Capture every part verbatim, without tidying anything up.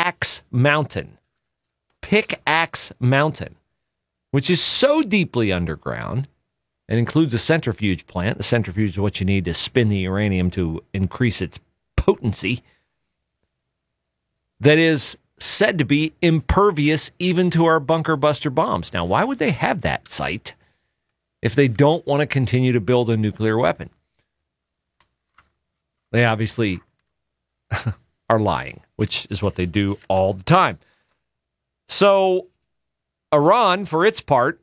Pickaxe Mountain. Pickaxe Mountain, which is so deeply underground and includes a centrifuge plant. The centrifuge is what you need to spin the uranium to increase its potency. That is said to be impervious even to our bunker buster bombs. Now, why would they have that site if they don't want to continue to build a nuclear weapon? They obviously are lying, which is what they do all the time. So, Iran, for its part,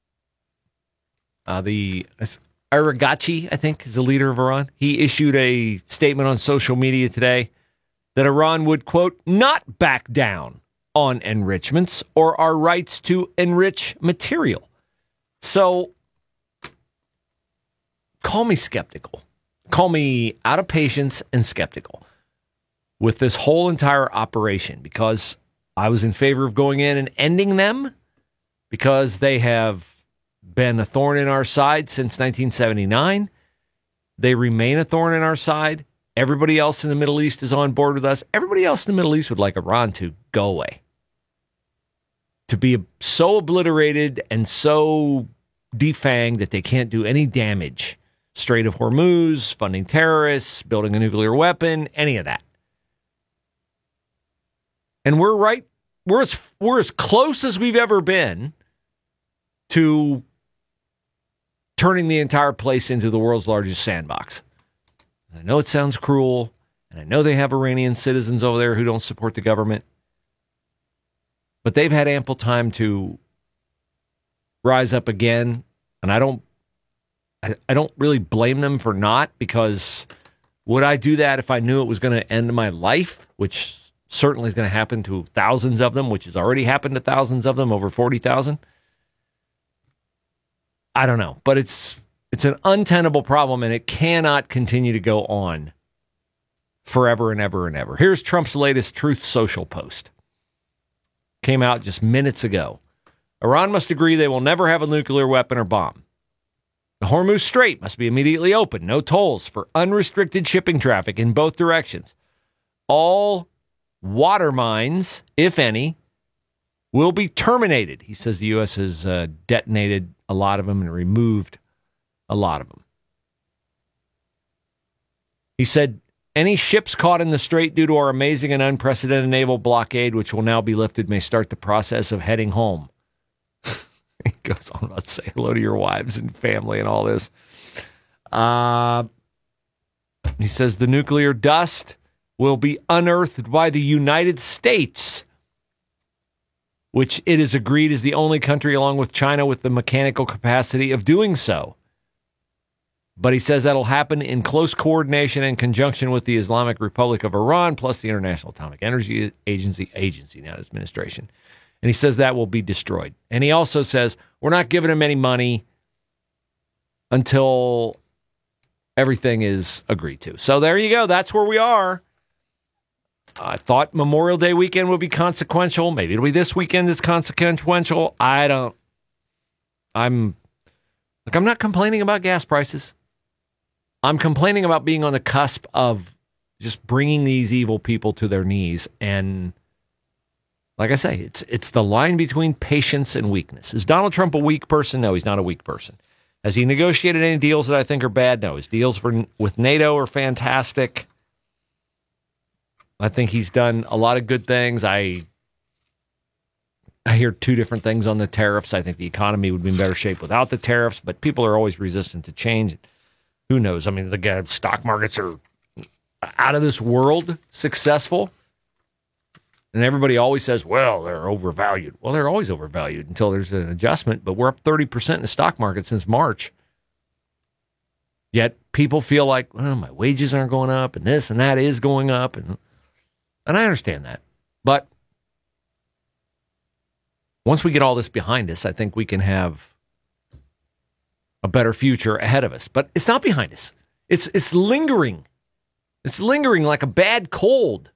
uh, the Araghchi, I think, is the leader of Iran. He issued a statement on social media today that Iran would, quote, not back down on enrichments or our rights to enrich material. So, call me skeptical. Call me out of patience and skeptical with this whole entire operation, because I was in favor of going in and ending them because they have been a thorn in our side since nineteen seventy-nine. They remain a thorn in our side. Everybody else in the Middle East is on board with us. Everybody else in the Middle East would like Iran to go away, to be so obliterated and so defanged that they can't do any damage. Strait of Hormuz, funding terrorists, building a nuclear weapon, any of that. And we're right, we're as, we're as close as we've ever been to turning the entire place into the world's largest sandbox. I know it sounds cruel, and I know they have Iranian citizens over there who don't support the government, but they've had ample time to rise up again, and I don't I, I don't really blame them for not, because would I do that if I knew it was going to end my life, which certainly is going to happen to thousands of them, which has already happened to thousands of them, over forty thousand? I don't know, but it's it's an untenable problem, and it cannot continue to go on forever and ever and ever. Here's Trump's latest Truth Social post. Came out just minutes ago. Iran must agree they will never have a nuclear weapon or bomb. The Hormuz Strait must be immediately open. No tolls for unrestricted shipping traffic in both directions. All water mines, if any, will be terminated. He says the U S has uh, detonated a lot of them and removed a lot of them. He said, any ships caught in the strait due to our amazing and unprecedented naval blockade, which will now be lifted, may start the process of heading home. He goes on about to say hello to your wives and family and all this. Uh, he says the nuclear dust will be unearthed by the United States, which it is agreed is the only country, along with China, with the mechanical capacity of doing so. But he says that'll happen in close coordination and conjunction with the Islamic Republic of Iran, plus the International Atomic Energy Agency, agency, not administration. And he says that will be destroyed. And he also says, we're not giving him any money until everything is agreed to. So there you go. That's where we are. I thought Memorial Day weekend would be consequential. Maybe it'll be this weekend that's consequential. I don't. I'm, like, I'm not complaining about gas prices. I'm complaining about being on the cusp of just bringing these evil people to their knees. And like I say, it's it's the line between patience and weakness. Is Donald Trump a weak person? No, he's not a weak person. Has he negotiated any deals that I think are bad? No. His deals for, with NATO are fantastic. I think he's done a lot of good things. I I hear two different things on the tariffs. I think the economy would be in better shape without the tariffs, but people are always resistant to change. Who knows? I mean, the stock markets are out of this world successful. And everybody always says, well, they're overvalued. Well, they're always overvalued until there's an adjustment. But we're up thirty percent in the stock market since March. Yet people feel like, well, my wages aren't going up, and this and that is going up. And, and I understand that. But once we get all this behind us, I think we can have a better future ahead of us. But it's not behind us. It's it's lingering. It's lingering like a bad cold.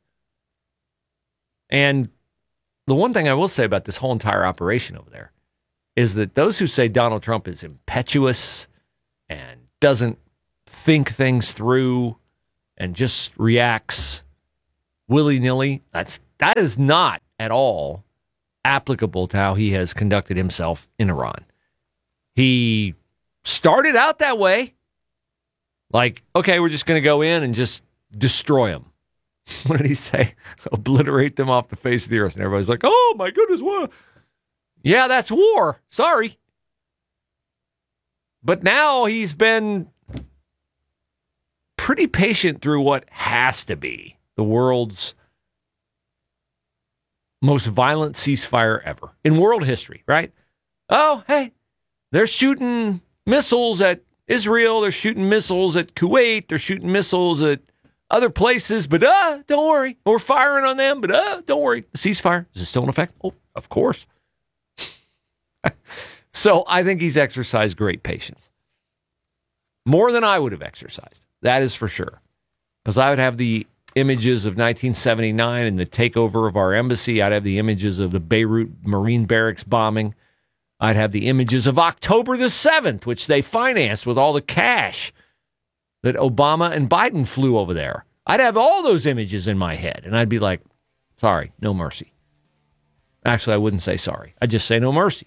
And the one thing I will say about this whole entire operation over there is that those who say Donald Trump is impetuous and doesn't think things through and just reacts willy-nilly, that's that is not at all applicable to how he has conducted himself in Iran. He started out that way. Like, okay, we're just going to go in and just destroy them. What did he say? Obliterate them off the face of the earth. And everybody's like, oh, my goodness, what? Yeah, that's war. Sorry. But now he's been pretty patient through what has to be the world's most violent ceasefire ever in world history, right? Oh, hey, they're shooting missiles at Israel. They're shooting missiles at Kuwait. They're shooting missiles at other places. But uh, don't worry. We're firing on them. But uh, don't worry. The ceasefire, is it still in effect? Oh, of course. So I think he's exercised great patience. More than I would have exercised. That is for sure. Because I would have the images of nineteen seventy-nine and the takeover of our embassy. I'd have the images of the Beirut Marine Barracks bombing. I'd have the images of October the seventh, which they financed with all the cash that Obama and Biden flew over there. I'd have all those images in my head, and I'd be like, sorry, no mercy. Actually, I wouldn't say sorry. I'd just say no mercy.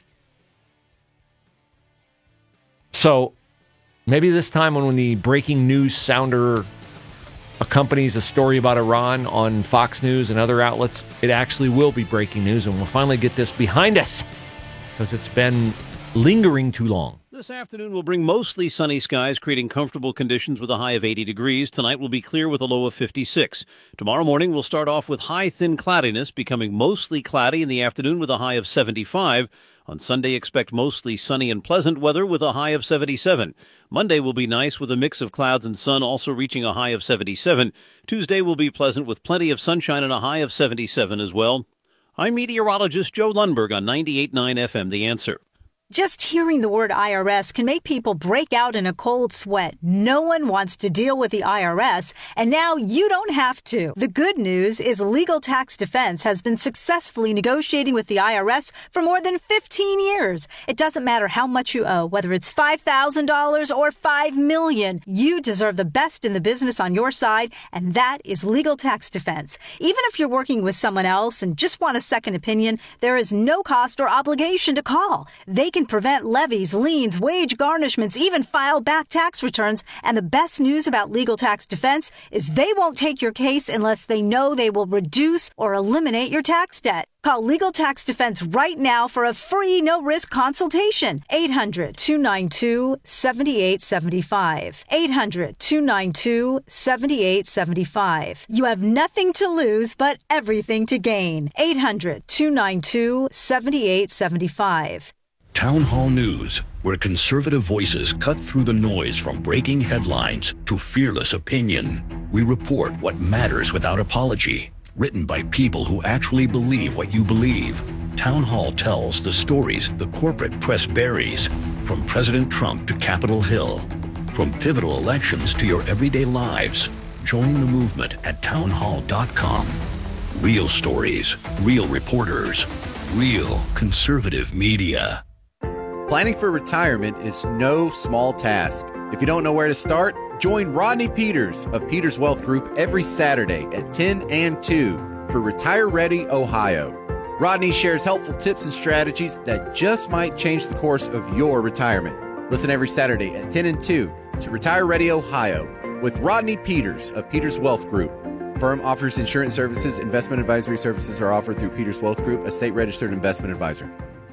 So maybe this time when, when the breaking news sounder accompanies a story about Iran on Fox News and other outlets, it actually will be breaking news, and we'll finally get this behind us because it's been lingering too long. This afternoon will bring mostly sunny skies, creating comfortable conditions with a high of eighty degrees. Tonight will be clear with a low of fifty-six. Tomorrow morning will start off with high, thin cloudiness, becoming mostly cloudy in the afternoon with a high of seventy-five. On Sunday, expect mostly sunny and pleasant weather with a high of seventy-seven. Monday will be nice with a mix of clouds and sun, also reaching a high of seventy-seven. Tuesday will be pleasant with plenty of sunshine and a high of seventy-seven as well. I'm meteorologist Joe Lundberg on ninety-eight point nine F M, The Answer. Just hearing the word I R S can make people break out in a cold sweat. No one wants to deal with the I R S, and now you don't have to. The good news is Legal Tax Defense has been successfully negotiating with the I R S for more than fifteen years. It doesn't matter how much you owe, whether it's five thousand dollars or five million dollars. You deserve the best in the business on your side, and that is Legal Tax Defense. Even if you're working with someone else and just want a second opinion, there is no cost or obligation to call. They can prevent levies, liens, wage garnishments, even file back tax returns. And the best news about Legal Tax Defense is they won't take your case unless they know they will reduce or eliminate your tax debt. Call Legal Tax Defense right now for a free, no-risk consultation. eight hundred, two nine two, seven eight seven five. eight hundred, two nine two, seven eight seven five. You have nothing to lose but everything to gain. eight hundred, two nine two, seven eight seven five. Town Hall News, where conservative voices cut through the noise from breaking headlines to fearless opinion. We report what matters without apology. Written by people who actually believe what you believe. Town Hall tells the stories the corporate press buries, from President Trump to Capitol Hill. From pivotal elections to your everyday lives. Join the movement at town hall dot com. Real stories, real reporters, real conservative media. Planning for retirement is no small task. If you don't know where to start, join Rodney Peters of Peters Wealth Group every Saturday at ten and two for Retire Ready Ohio. Rodney shares helpful tips and strategies that just might change the course of your retirement. Listen every Saturday at ten and two to Retire Ready Ohio with Rodney Peters of Peters Wealth Group. Firm offers insurance services. Investment advisory services are offered through Peters Wealth Group, a state-registered investment advisor.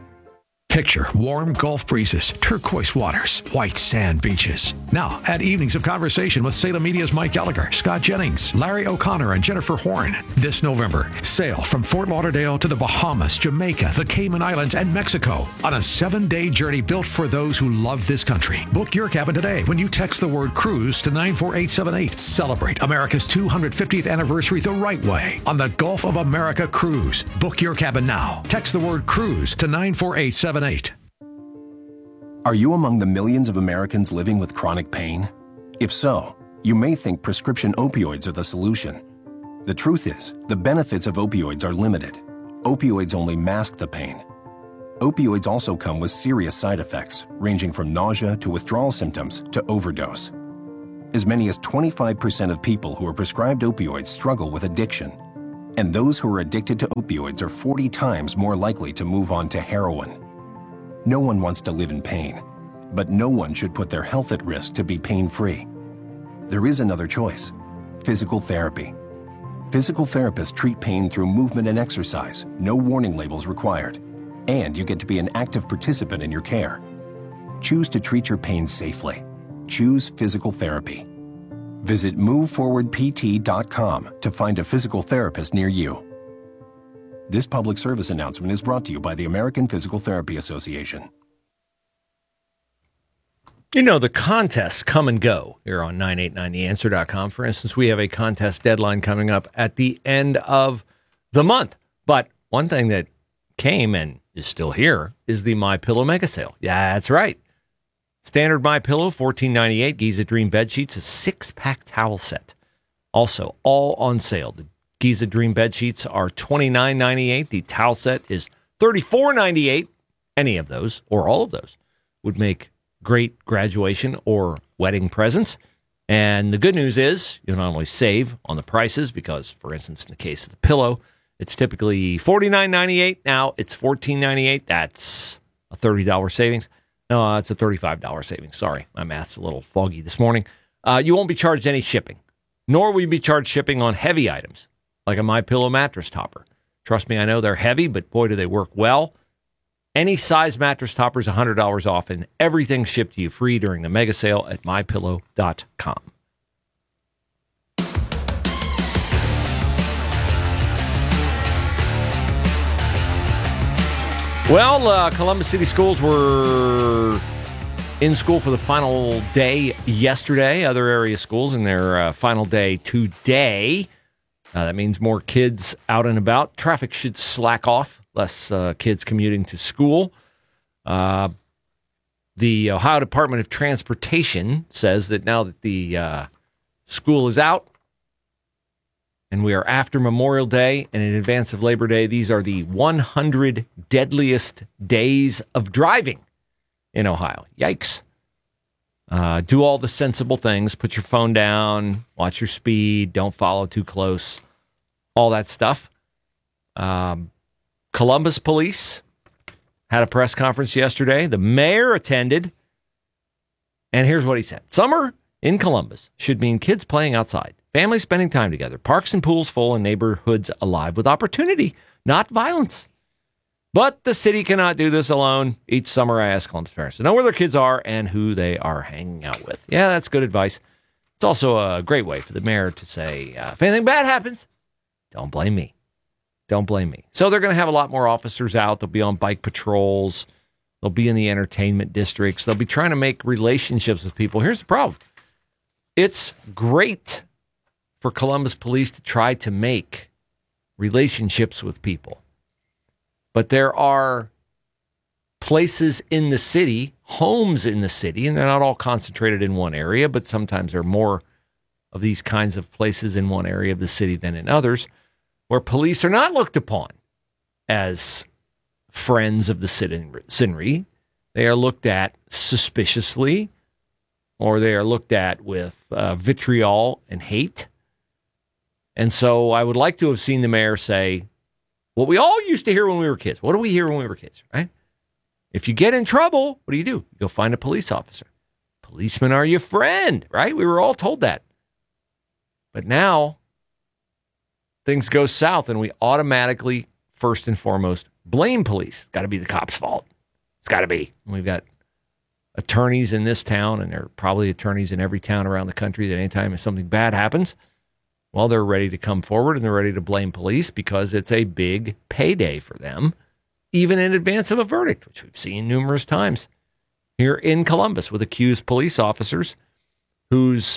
Picture warm Gulf breezes, turquoise waters, white sand beaches. Now, add evenings of conversation with Salem Media's Mike Gallagher, Scott Jennings, Larry O'Connor, and Jennifer Horn. This November, sail from Fort Lauderdale to the Bahamas, Jamaica, the Cayman Islands, and Mexico on a seven-day journey built for those who love this country. Book your cabin today when you text the word cruise to nine four eight seven eight. Celebrate America's two hundred fiftieth anniversary the right way on the Gulf of America Cruise. Book your cabin now. Text the word cruise to nine four eight seven eight. Are you among the millions of Americans living with chronic pain? If so, you may think prescription opioids are the solution. The truth is, the benefits of opioids are limited. Opioids only mask the pain. Opioids also come with serious side effects, ranging from nausea to withdrawal symptoms to overdose. As many as twenty-five percent of people who are prescribed opioids struggle with addiction. And those who are addicted to opioids are forty times more likely to move on to heroin. No one wants to live in pain, but no one should put their health at risk to be pain-free. There is another choice: physical therapy. Physical therapists treat pain through movement and exercise, no warning labels required. And you get to be an active participant in your care. Choose to treat your pain safely. Choose physical therapy. Visit move forward p t dot com to find a physical therapist near you. This public service announcement is brought to you by the American Physical Therapy Association. You know, the contests come and go here on nine eight nine the answer dot com. For instance, we have a contest deadline coming up at the end of the month. But one thing that came and is still here is the MyPillow Mega Sale. Yeah, that's right. Standard MyPillow, fourteen ninety-eight. Giza Dream Bed Sheets, a six-pack towel set. Also, all on sale. The Giza Dream Bed Sheets are twenty-nine ninety-eight. The towel set is thirty-four ninety-eight. Any of those, or all of those, would make great graduation or wedding presents. And the good news is you'll not only save on the prices because, for instance, in the case of the pillow, it's typically forty-nine ninety-eight. Now it's fourteen ninety-eight. That's a thirty dollars savings. No, it's a thirty-five dollars savings. Sorry, my math's a little foggy this morning. Uh, you won't be charged any shipping, nor will you be charged shipping on heavy items like a MyPillow mattress topper. Trust me, I know they're heavy, but boy, do they work well. Any size mattress topper is one hundred dollars off, and everything shipped to you free during the mega sale at my pillow dot com. Well, uh, Columbus City Schools were in school for the final day yesterday. Other area schools in their uh, final day today. Uh, that means more kids out and about. Traffic should slack off. Less uh, kids commuting to school. Uh, the Ohio Department of Transportation says that now that the uh, school is out and we are after Memorial Day and in advance of Labor Day, these are the one hundred deadliest days of driving in Ohio. Yikes. Uh, do all the sensible things. Put your phone down. Watch your speed. Don't follow too close. All that stuff. Um, Columbus Police had a press conference yesterday. The mayor attended. And here's what he said. Summer in Columbus should mean kids playing outside, families spending time together, parks and pools full, and neighborhoods alive with opportunity, not violence. But the city cannot do this alone. Each summer I ask Columbus parents to know where their kids are and who they are hanging out with. Yeah, that's good advice. It's also a great way for the mayor to say, uh, if anything bad happens, don't blame me. Don't blame me. So they're going to have a lot more officers out. They'll be on bike patrols. They'll be in the entertainment districts. They'll be trying to make relationships with people. Here's the problem. It's great for Columbus Police to try to make relationships with people. But there are places in the city, homes in the city, and they're not all concentrated in one area, but sometimes there are more of these kinds of places in one area of the city than in others, where police are not looked upon as friends of the citizenry. They are looked at suspiciously, or they are looked at with uh, vitriol and hate. And so I would like to have seen the mayor say what we all used to hear when we were kids. What do we hear when we were kids, right? If you get in trouble, what do you do? You go find a police officer. Policemen are your friend, right? We were all told that. But now things go south and we automatically, first and foremost, blame police. It's got to be the cops' fault. It's got to be. And we've got attorneys in this town, and there are probably attorneys in every town around the country that anytime something bad happens, well, they're ready to come forward and they're ready to blame police because it's a big payday for them, even in advance of a verdict, which we've seen numerous times here in Columbus with accused police officers whose,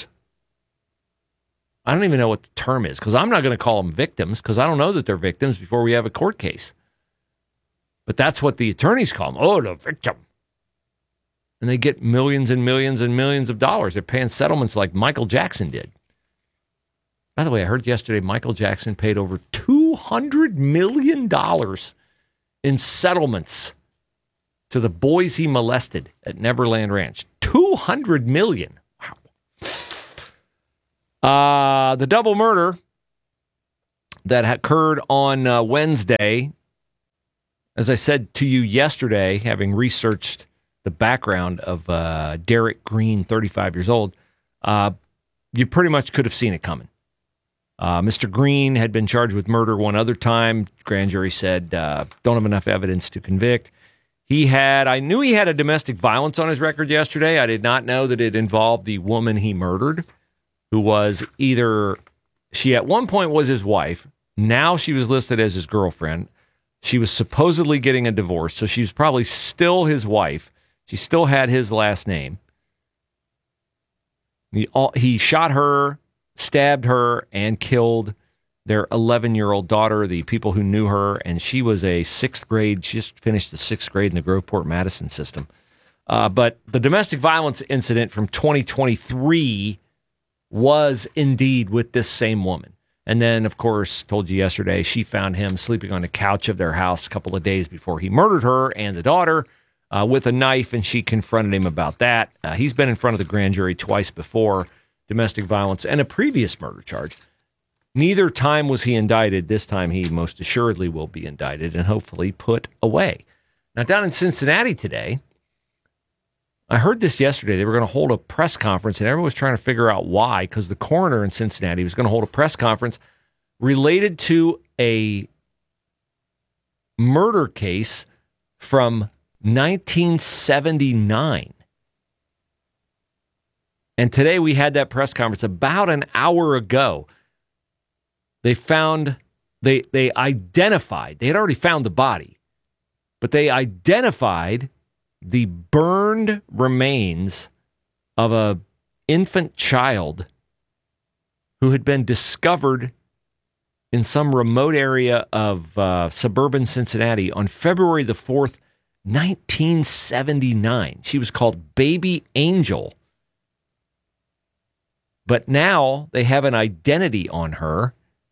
I don't even know what the term is, because I'm not going to call them victims because I don't know that they're victims before we have a court case. But that's what the attorneys call them. Oh, the victim. And they get millions and millions and millions of dollars. They're paying settlements like Michael Jackson did. By the way, I heard yesterday Michael Jackson paid over two hundred million dollars in settlements to the boys he molested at Neverland Ranch. two hundred million dollars. Wow. Uh, the double murder that occurred on uh, Wednesday. As I said to you yesterday, having researched the background of uh, Derek Green, thirty-five years old, uh, you pretty much could have seen it coming. Uh, Mister Green had been charged with murder one other time. Grand jury said, uh, don't have enough evidence to convict. He had, I knew he had a domestic violence on his record yesterday. I did not know that it involved the woman he murdered, who was either, she at one point was his wife. Now she was listed as his girlfriend. She was supposedly getting a divorce, so she was probably still his wife. She still had his last name. He, he shot her, stabbed her, and killed their eleven-year-old daughter, the people who knew her, and she was a sixth grade, she just finished the sixth grade in the Groveport-Madison system. Uh, but the domestic violence incident from twenty twenty-three was indeed with this same woman. And then, of course, told you yesterday, she found him sleeping on the couch of their house a couple of days before he murdered her and the daughter uh, with a knife, and she confronted him about that. Uh, he's been in front of the grand jury twice before, domestic violence and a previous murder charge. Neither time was he indicted. This time he most assuredly will be indicted and hopefully put away. Now, down in Cincinnati today, I heard this yesterday. They were going to hold a press conference, and everyone was trying to figure out why, because the coroner in Cincinnati was going to hold a press conference related to a murder case from nineteen seventy-nine. And today we had that press conference about an hour ago. They found, they they identified, they had already found the body, but they identified the burned remains of a infant child who had been discovered in some remote area of uh, suburban Cincinnati on February the fourth, nineteen seventy-nine. She was called Baby Angel. But now they have an identity on her,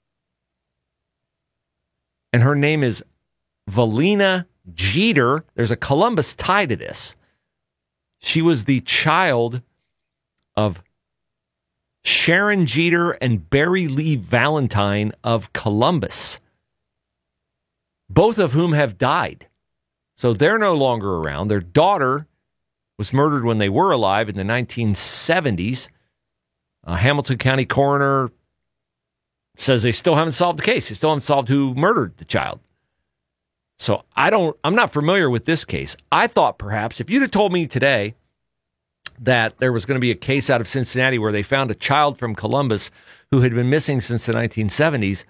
and her name is Valina Jeter. There's a Columbus tie to this. She was the child of Sharon Jeter and Barry Lee Valentine of Columbus, both of whom have died. So they're no longer around. Their daughter was murdered when they were alive in the nineteen seventies. Uh, Hamilton County coroner says they still haven't solved the case. They still haven't solved who murdered the child. So I don't, I'm not familiar with this case. I thought perhaps if you'd have told me today that there was going to be a case out of Cincinnati where they found a child from Columbus who had been missing since the nineteen seventies.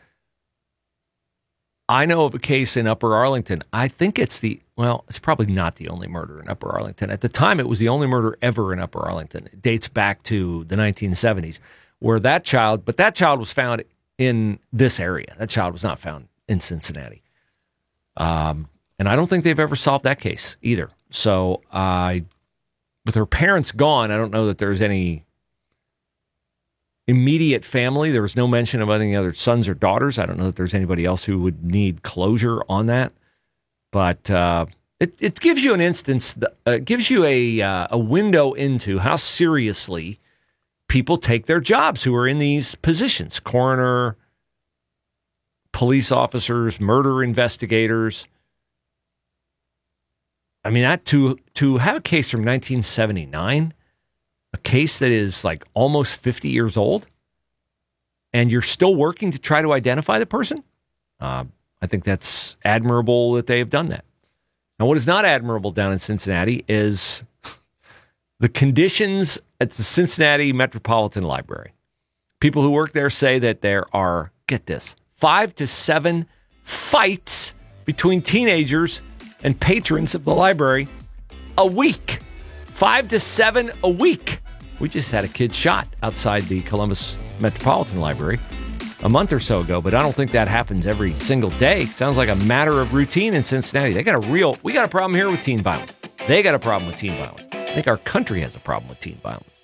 I know of a case in Upper Arlington. I think it's the, well, it's probably not the only murder in Upper Arlington. At the time, it was the only murder ever in Upper Arlington. It dates back to the nineteen seventies, where that child, but that child was found in this area. That child was not found in Cincinnati. Um, and I don't think they've ever solved that case either. So I, uh, with her parents gone, I don't know that there's any immediate family. There was no mention of any other sons or daughters. I don't know that there's anybody else who would need closure on that. But uh, it, it gives you an instance, uh, it gives you a, uh, a window into how seriously people take their jobs who are in these positions. Coroner, police officers, murder investigators. I mean, that to to have a case from nineteen seventy-nine, a case that is like almost fifty years old, and you're still working to try to identify the person, uh, I think that's admirable that they have done that. Now, what is not admirable down in Cincinnati is the conditions at the Cincinnati Metropolitan Library. People who work there say that there are, get this, five to seven fights between teenagers and patrons of the library a week. Five to seven a week. We just had a kid shot outside the Columbus Metropolitan Library a month or so ago, but I don't think that happens every single day. Sounds like a matter of routine in Cincinnati. They got a real, we got a problem here with teen violence. They got a problem with teen violence. I think our country has a problem with teen violence.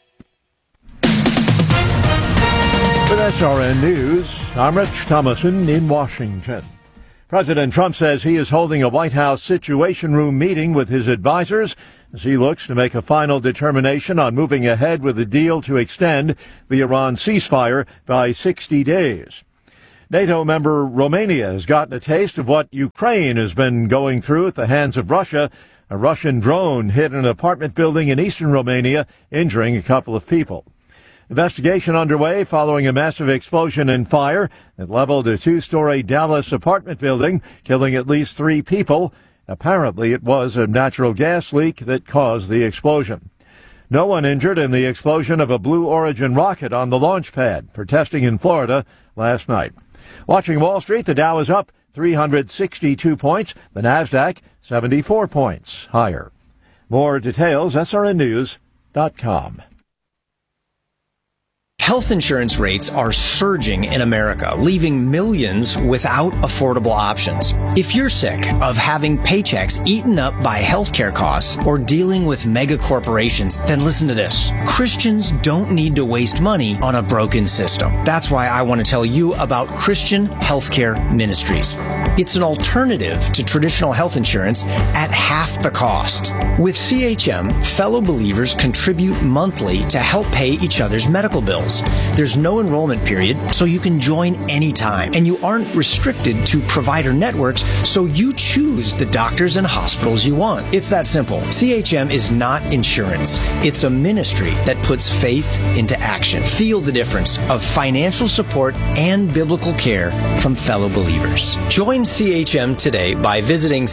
With S R N News, I'm Rich Thomason in Washington. President Trump says he is holding a White House Situation Room meeting with his advisors as he looks to make a final determination on moving ahead with a deal to extend the Iran ceasefire by sixty days. NATO member Romania has gotten a taste of what Ukraine has been going through at the hands of Russia. A Russian drone hit an apartment building in eastern Romania, injuring a couple of people. Investigation underway following a massive explosion and fire that leveled a two-story Dallas apartment building, killing at least three people. Apparently, it was a natural gas leak that caused the explosion. No one injured in the explosion of a Blue Origin rocket on the launch pad for testing in Florida last night. Watching Wall Street, the Dow is up three hundred sixty-two points, the Nasdaq seventy-four points higher. More details, S R N news dot com. Health insurance rates are surging in America, leaving millions without affordable options. If you're sick of having paychecks eaten up by healthcare costs or dealing with mega corporations, then listen to this. Christians don't need to waste money on a broken system. That's why I want to tell you about Christian Healthcare Ministries. It's an alternative to traditional health insurance at half the cost. With C H M, fellow believers contribute monthly to help pay each other's medical bills. There's no enrollment period, so you can join anytime. And you aren't restricted to provider networks, so you choose the doctors and hospitals you want. It's that simple. C H M is not insurance. It's a ministry that puts faith into action. Feel the difference of financial support and biblical care from fellow believers. Join C H M today by visiting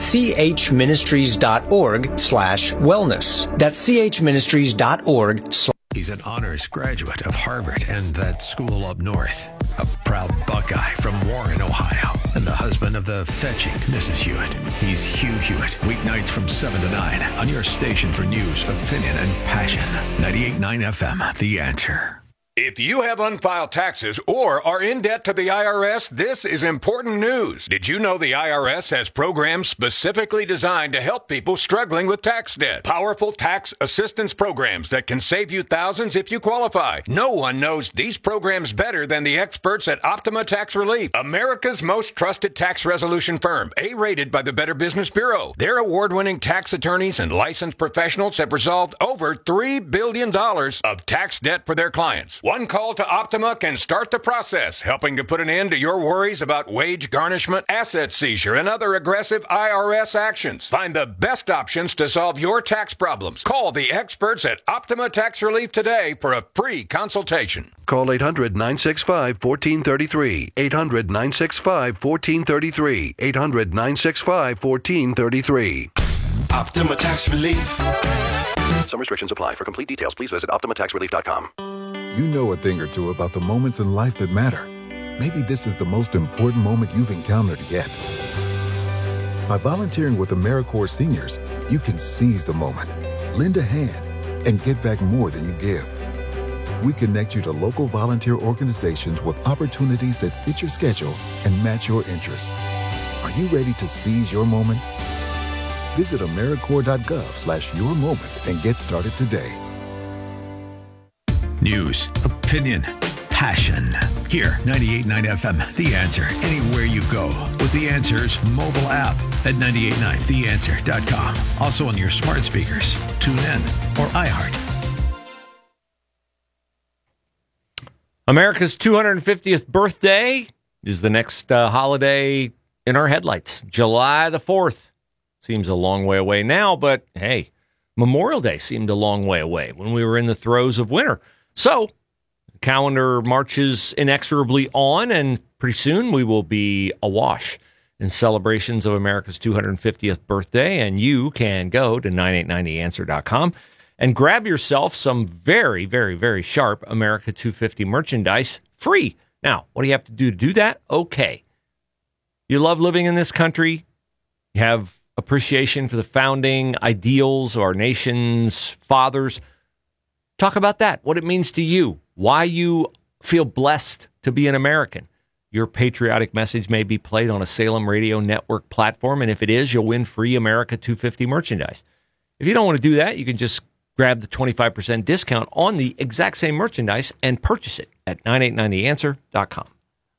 chministries.org slash wellness. That's chministries.org slash He's an honors graduate of Harvard and that school up north. A proud Buckeye from Warren, Ohio, and the husband of the fetching Missus Hewitt. He's Hugh Hewitt, weeknights from seven to nine on your station for news, opinion, and passion. ninety-eight point nine F M, The Answer. If you have unfiled taxes or are in debt to the I R S, this is important news. Did you know the I R S has programs specifically designed to help people struggling with tax debt? Powerful tax assistance programs that can save you thousands if you qualify. No one knows these programs better than the experts at Optima Tax Relief, America's most trusted tax resolution firm, A-rated by the Better Business Bureau. Their award-winning tax attorneys and licensed professionals have resolved over three billion dollars of tax debt for their clients. One call to Optima can start the process, helping to put an end to your worries about wage garnishment, asset seizure, and other aggressive I R S actions. Find the best options to solve your tax problems. Call the experts at Optima Tax Relief today for a free consultation. Call eight hundred, nine six five, one four three three. eight hundred, nine six five, one four three three. eight hundred, nine six five, one four three three. Optima Tax Relief. Some restrictions apply. For complete details, please visit optima tax relief dot com. You know a thing or two about the moments in life that matter. Maybe this is the most important moment you've encountered yet. By volunteering with AmeriCorps seniors, you can seize the moment, lend a hand, and get back more than you give. We connect you to local volunteer organizations with opportunities that fit your schedule and match your interests. Are you ready to seize your moment? Visit AmeriCorps.gov slash your moment and get started today. News, opinion, passion. Here, ninety-eight point nine F M, The Answer. Anywhere you go with The Answer's mobile app at ninety-eight point nine the answer dot com. Also on your smart speakers, TuneIn, or iHeart. America's two hundred fiftieth birthday is the next uh, holiday in our headlights. July the fourth. Seems a long way away now, but hey, Memorial Day seemed a long way away when we were in the throes of winter. So, the calendar marches inexorably on, and pretty soon we will be awash in celebrations of America's two hundred fiftieth birthday, and you can go to nine eight nine the answer dot com and grab yourself some very, very, very sharp America two fifty merchandise free. Now, what do you have to do to do that? Okay. You love living in this country. You have appreciation for the founding ideals of our nation's fathers. Talk about that, what it means to you, why you feel blessed to be an American. Your patriotic message may be played on a Salem Radio Network platform, and if it is, you'll win free America two fifty merchandise. If you don't want to do that, you can just grab the twenty-five percent discount on the exact same merchandise and purchase it at nine eight nine the answer dot com.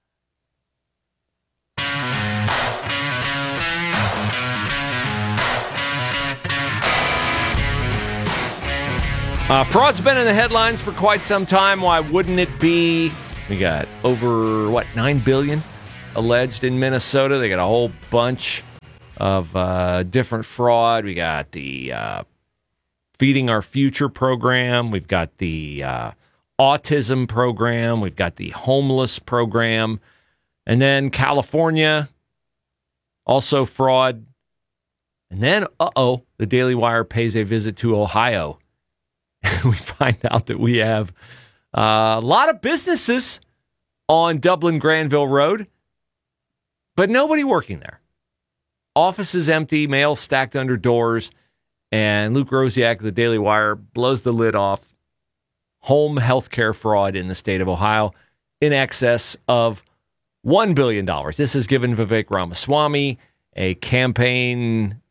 Uh, fraud's been in the headlines for quite some time. Why wouldn't it be? We got over, what, nine billion dollars alleged in Minnesota. They got a whole bunch of uh, different fraud. We got the uh, Feeding Our Future program. We've got the uh, autism program. We've got the homeless program. And then California, also fraud. And then, uh-oh, the Daily Wire pays a visit to Ohio. We find out that we have uh, a lot of businesses on Dublin-Granville Road, but nobody working there. Offices empty, mail stacked under doors, and Luke Rosiak of the Daily Wire blows the lid off home health care fraud in the state of Ohio in excess of one billion dollars. This has given Vivek Ramaswamy a campaign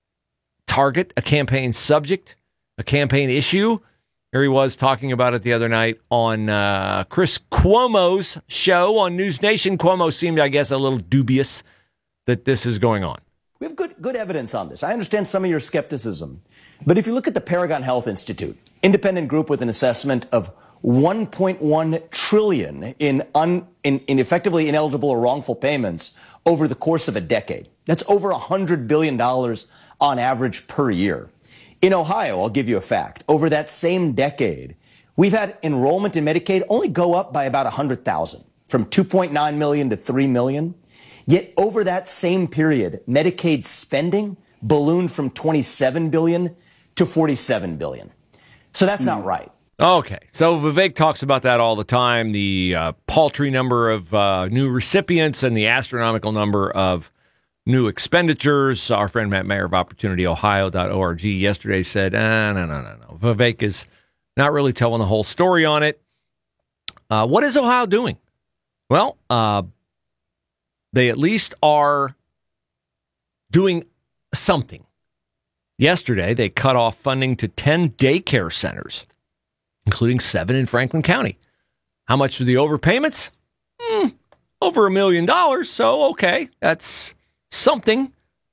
target, a campaign subject, a campaign issue. Here he was talking about it the other night on uh, Chris Cuomo's show on News Nation. Cuomo seemed, I guess, a little dubious that this is going on. We have good good evidence on this. I understand some of your skepticism. But if you look at the Paragon Health Institute, independent group with an assessment of one point one trillion dollars in, un, in, in effectively ineligible or wrongful payments over the course of a decade. That's over one hundred billion dollars on average per year. In Ohio, I'll give you a fact. Over that same decade, we've had enrollment in Medicaid only go up by about one hundred thousand, from two point nine million to three million. Yet over that same period, Medicaid spending ballooned from twenty-seven billion to forty-seven billion. So that's not right. Okay, so Vivek talks about that all the time, the uh, paltry number of uh, new recipients and the astronomical number of new expenditures. Our friend Matt Mayer of opportunity ohio dot org yesterday said, ah, no, no, no, no. Vivek is not really telling the whole story on it. Uh, what is Ohio doing? Well, uh, they at least are doing something. Yesterday, they cut off funding to ten daycare centers, including seven in Franklin County. How much are the overpayments? Hmm, over a million dollars. So, okay, that's something.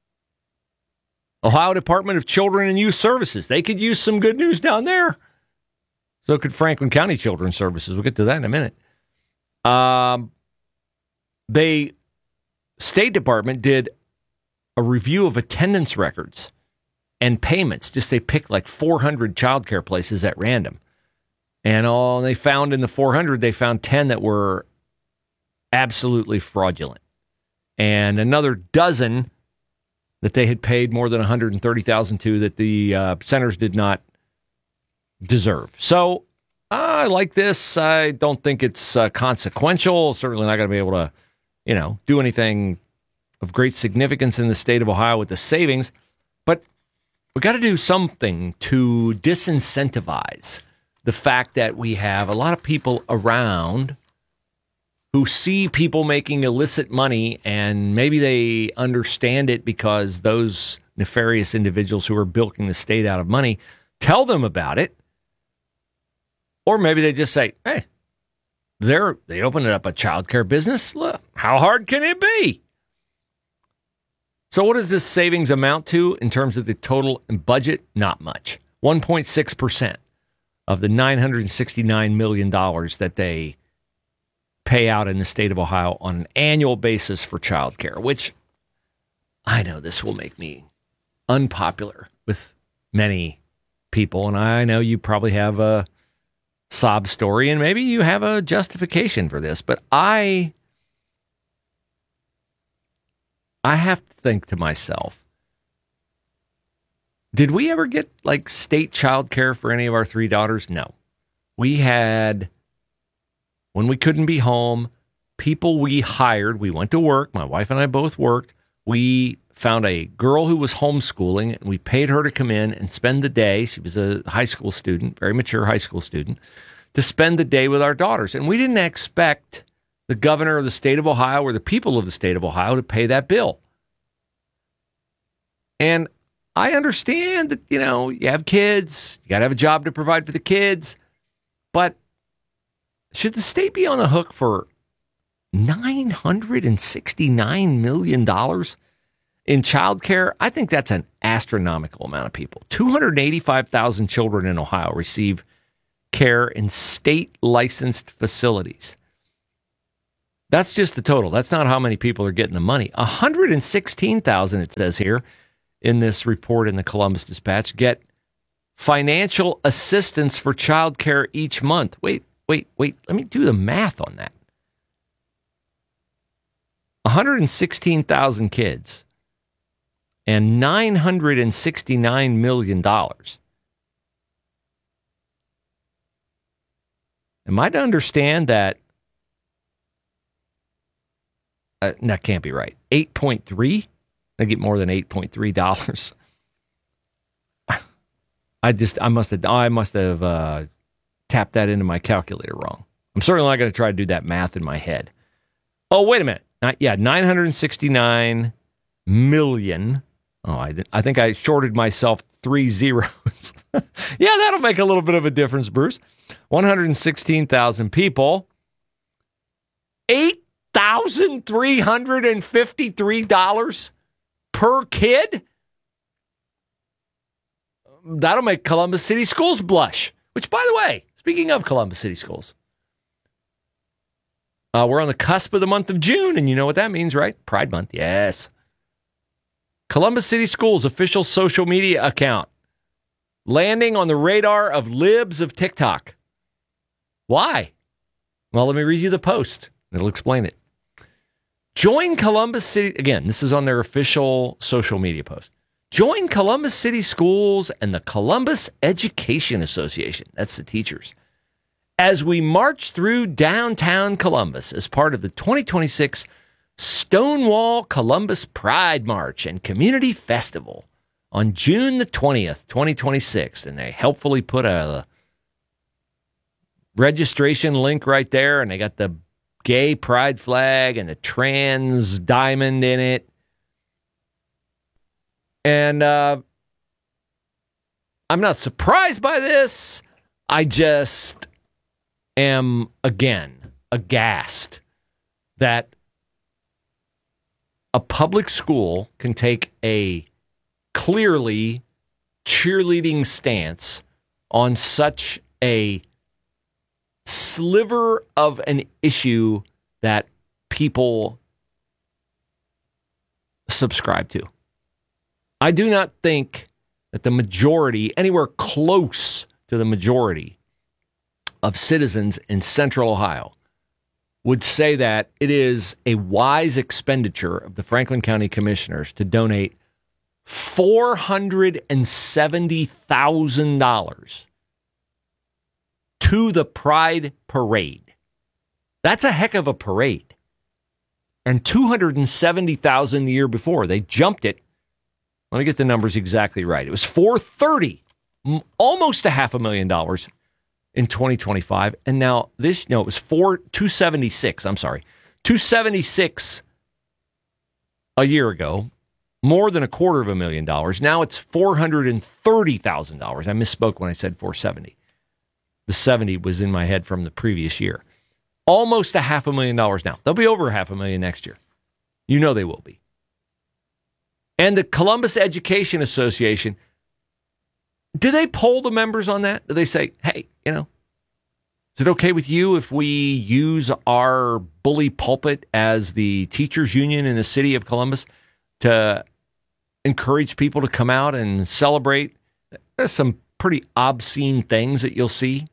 Ohio Department of Children and Youth Services. They could use some good news down there. So could Franklin County Children's Services. We'll get to that in a minute. Um, they, State Department did a review of attendance records and payments. Just they picked like four hundred childcare places at random. And all they found in the four hundred, they found ten that were absolutely fraudulent. And another dozen that they had paid more than one hundred thirty thousand dollars to that the uh, centers did not deserve. So I like this. I don't think it's uh, consequential. Certainly not going to be able to, you know, do anything of great significance in the state of Ohio with the savings. But we got to do something to disincentivize the fact that we have a lot of people around who see people making illicit money, and maybe they understand it because those nefarious individuals who are bilking the state out of money tell them about it. Or maybe they just say, hey, they're, they opened up a childcare business. Look, how hard can it be? So what does this savings amount to in terms of the total budget? Not much. one point six percent of the nine hundred sixty-nine million dollars that they pay out in the state of Ohio on an annual basis for childcare, which I know this will make me unpopular with many people. And I know you probably have a sob story and maybe you have a justification for this, but I, I have to think to myself, did we ever get like state childcare for any of our three daughters? No. We had, when we couldn't be home, people we hired, we went to work, my wife and I both worked, we found a girl who was homeschooling, and we paid her to come in and spend the day, she was a high school student, very mature high school student, to spend the day with our daughters. And we didn't expect the governor of the state of Ohio or the people of the state of Ohio to pay that bill. And I understand that, you know, you have kids, you got to have a job to provide for the kids, but should the state be on the hook for nine hundred sixty-nine million dollars in child care? I think that's an astronomical amount of people. two hundred eighty-five thousand children in Ohio receive care in state-licensed facilities. That's just the total. That's not how many people are getting the money. one hundred sixteen thousand, it says here in this report in the Columbus Dispatch, get financial assistance for childcare each month. Wait, wait, wait. Let me do the math on that. one hundred sixteen thousand kids and nine hundred sixty-nine million dollars. Am I to understand that? Uh, that can't be right. eight point three? I get more than eight point three dollars. I just, I must have, I must have uh, tapped that into my calculator wrong. I'm certainly not going to try to do that math in my head. Oh, wait a minute. Not, yeah, nine hundred sixty-nine million. Oh, I, did, I think I shorted myself three zeros. Yeah, that'll make a little bit of a difference, Bruce. one hundred sixteen thousand people. eight thousand three hundred fifty-three dollars per kid? That'll make Columbus City Schools blush. Which, by the way, speaking of Columbus City Schools, uh, we're on the cusp of the month of June, and you know what that means, right? Pride Month, yes. Columbus City Schools official social media account landing on the radar of libs of TikTok. Why? Well, let me read you the post. It'll explain it. Join Columbus City, again, this is on their official social media post. Join Columbus City Schools and the Columbus Education Association, that's the teachers, as we march through downtown Columbus as part of the twenty twenty-six Stonewall Columbus Pride March and Community Festival on June the twentieth, twenty twenty-six. And they helpfully put a registration link right there, and they got the gay pride flag and the trans diamond in it. And uh, I'm not surprised by this. I just am, again, aghast that a public school can take a clearly cheerleading stance on such a sliver of an issue that people subscribe to. I do not think that the majority, anywhere close to the majority of citizens in Central Ohio, would say that it is a wise expenditure of the Franklin County Commissioners to donate four hundred seventy thousand dollars to the Pride Parade. That's a heck of a parade. And two hundred seventy thousand dollars the year before. They jumped it. Let me get the numbers exactly right. It was four hundred thirty thousand dollars, almost a half a million dollars in twenty twenty-five. And now this, no, it was four, two seventy-six. I'm sorry. two seventy-six a year ago, more than a quarter of a million dollars. Now it's four hundred thirty thousand dollars. I misspoke when I said four seventy. The seventy was in my head from the previous year. Almost a half a million dollars now. They'll be over a half a million next year. You know they will be. And the Columbus Education Association, do they poll the members on that? Do they say, hey, you know, is it okay with you if we use our bully pulpit as the teachers union in the city of Columbus to encourage people to come out and celebrate? There's some pretty obscene things that you'll see.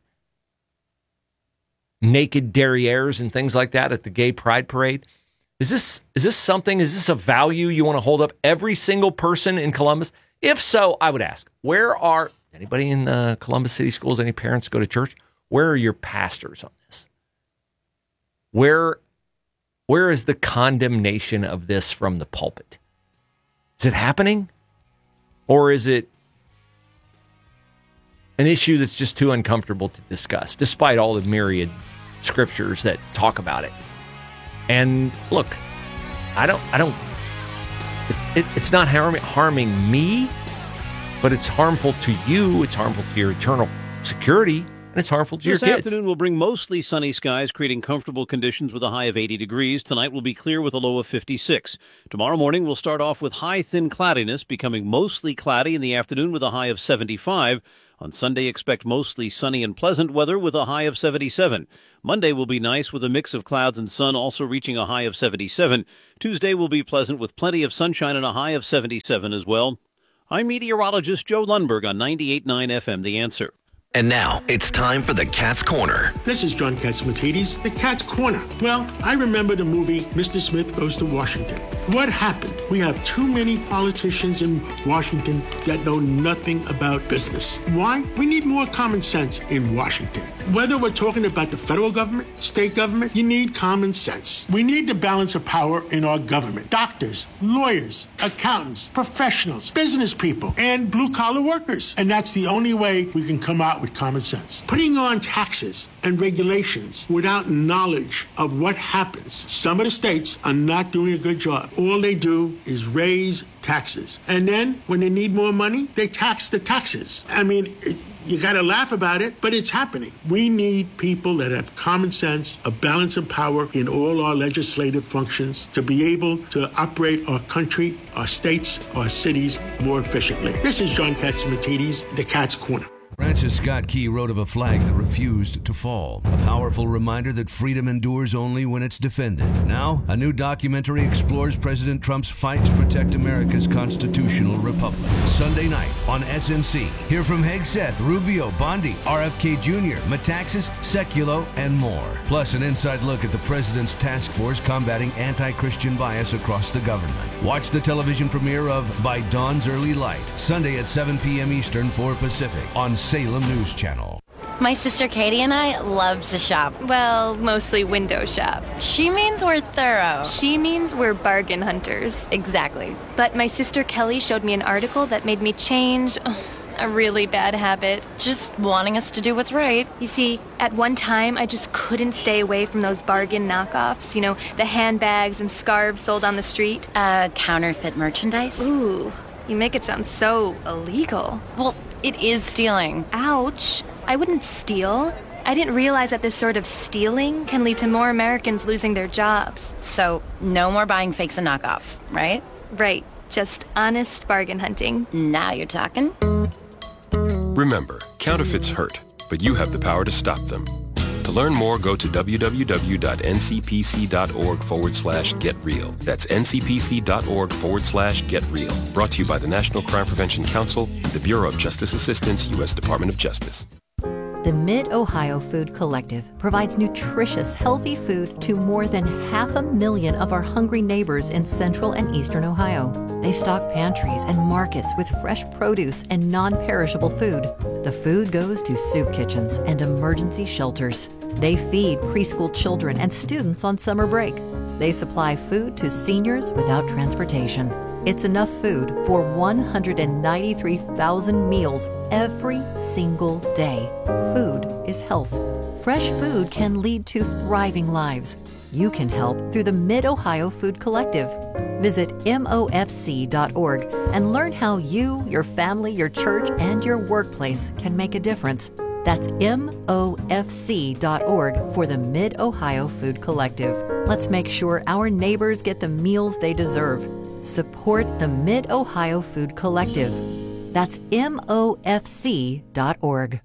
Naked derrieres and things like that at the Gay Pride Parade. Is this is this something, is this a value you want to hold up every single person in Columbus? If so, I would ask, where are, anybody in the Columbus City Schools, any parents go to church? Where are your pastors on this? Where, where is the condemnation of this from the pulpit? Is it happening? Or is it an issue that's just too uncomfortable to discuss, despite all the myriad scriptures that talk about it? And look, I don't, I don't, it, it, it's not harm, harming me, but it's harmful to you. It's harmful to your eternal security and it's harmful to This your kids. afternoon will bring mostly sunny skies, creating comfortable conditions with a high of eighty degrees. Tonight will be clear with a low of fifty-six. Tomorrow morning we'll start off with high thin cloudiness, becoming mostly cloudy in the afternoon with a high of seventy-five. On Sunday, expect mostly sunny and pleasant weather with a high of seventy-seven. Monday will be nice with a mix of clouds and sun, also reaching a high of seventy-seven. Tuesday will be pleasant with plenty of sunshine and a high of seventy-seven as well. I'm meteorologist Joe Lundberg on ninety-eight point nine F M, The Answer. And now, it's time for the Cat's Corner. This is John Catsimatidis, the Cat's Corner. Well, I remember the movie Mister Smith Goes to Washington. What happened? We have too many politicians in Washington that know nothing about business. Why? We need more common sense in Washington. Whether we're talking about the federal government, state government, you need common sense. We need the balance of power in our government. Doctors, lawyers, accountants, professionals, business people, and blue-collar workers. And that's the only way we can come out with common sense. Putting on taxes and regulations without knowledge of what happens. Some of the states are not doing a good job. All they do is raise taxes. And then when they need more money, they tax the taxes. I mean, it, you got to laugh about it, but it's happening. We need people that have common sense, a balance of power in all our legislative functions to be able to operate our country, our states, our cities more efficiently. This is John Catsimatidis, the Cat's Corner. Francis Scott Key wrote of a flag that refused to fall, a powerful reminder that freedom endures only when it's defended. Now, a new documentary explores President Trump's fight to protect America's constitutional republic. Sunday night on S N C. Hear from Hegseth, Rubio, Bondi, R F K Junior, Metaxas, Sekulow, and more. Plus, an inside look at the president's task force combating anti-Christian bias across the government. Watch the television premiere of By Dawn's Early Light, Sunday at seven p.m. Eastern, four Pacific, on Salem News Channel. My sister Katie and I love to shop. Well, mostly window shop. She means we're thorough. She means we're bargain hunters. Exactly. But my sister Kelly showed me an article that made me change oh, a really bad habit. Just wanting us to do what's right. You see, at one time, I just couldn't stay away from those bargain knockoffs. You know, the handbags and scarves sold on the street. Uh, counterfeit merchandise? Ooh, you make it sound so illegal. Well, it is stealing. Ouch. I wouldn't steal. I didn't realize that this sort of stealing can lead to more Americans losing their jobs. So, no more buying fakes and knockoffs, right? Right. Just honest bargain hunting. Now you're talking. Remember, counterfeits hurt, but you have the power to stop them. To learn more, go to www.ncpc.org forward slash get real. That's ncpc.org forward slash get real. Brought to you by the National Crime Prevention Council, the Bureau of Justice Assistance, U S Department of Justice. The Mid-Ohio Food Collective provides nutritious, healthy food to more than half a million of our hungry neighbors in central and eastern Ohio. They stock pantries and markets with fresh produce and non-perishable food. The food goes to soup kitchens and emergency shelters. They feed preschool children and students on summer break. They supply food to seniors without transportation. It's enough food for one hundred ninety-three thousand meals every single day. Food is health. Fresh food can lead to thriving lives. You can help through the Mid-Ohio Food Collective. Visit M O F C dot org and learn how you, your family, your church, and your workplace can make a difference. That's M O F C dot org for the Mid-Ohio Food Collective. Let's make sure our neighbors get the meals they deserve. Support the Mid-Ohio Food Collective. That's M O F C dot org.